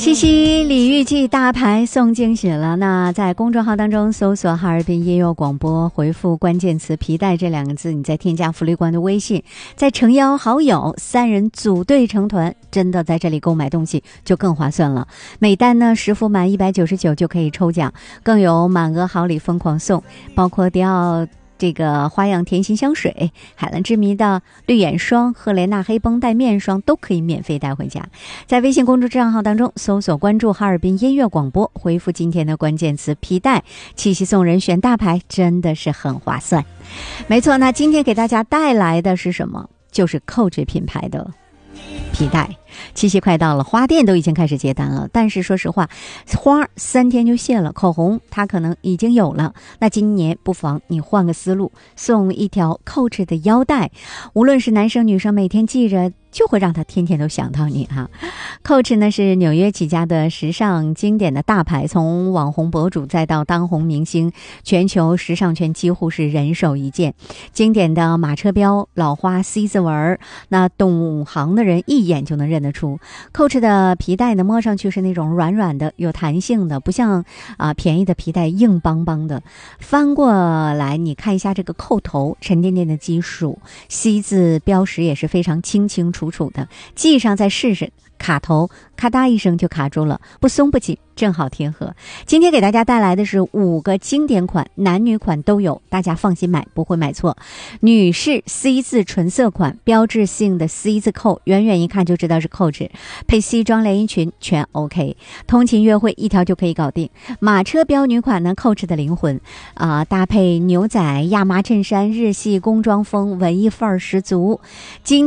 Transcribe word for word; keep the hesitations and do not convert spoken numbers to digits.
七夕礼遇季大牌送惊喜了。那在公众号当中搜索哈尔滨音乐广播，回复关键词皮带这两个字，你再添加福利官的微信，再诚邀好友，三人组队成团，真的在这里购买东西就更划算了。每单呢十幅满一百九十九就可以抽奖，更有满额好礼疯狂送，包括迪奥这个花样甜心香水、海蓝之谜的绿眼霜、赫莲娜黑绷带面霜都可以免费带回家。在微信公众账号当中搜索关注哈尔滨音乐广播，回复今天的关键词皮带，七夕送人选大牌，真的是很划算。没错，那今天给大家带来的是什么？就是 Coach 品牌的皮带。七夕快到了，花店都已经开始接单了，但是说实话，花三天就谢了，口红它可能已经有了。那今年不妨你换个思路，送一条 Coach 的腰带，无论是男生女生，每天记着就会让他天天都想到你哈。Coach 呢是纽约起家的时尚经典的大牌，从网红博主再到当红明星，全球时尚圈几乎是人手一件。经典的马车标、老花 C 字纹，那懂行的人一眼就能认得出。Coach 的皮带呢，摸上去是那种软软的、有弹性的，不像啊、呃、便宜的皮带硬邦邦的。翻过来，你看一下这个扣头，沉甸甸的金属 C 字标识也是非常清清楚楚的，系上再试试。卡头咔嗒一声就卡住了，不松不紧，正好贴合。今天给大家带来的是五个经典款，男女款都有，大家放心买，不会买错。女士 C 字纯色款，标志性的 C 字扣，远远一看就知道是 Coach， 配西装连衣裙全 OK， 通勤约会一条就可以搞定。马车标女款呢 Coach 的灵魂啊、呃，搭配牛仔亚麻衬衫，日系工装风，文艺范儿十足。今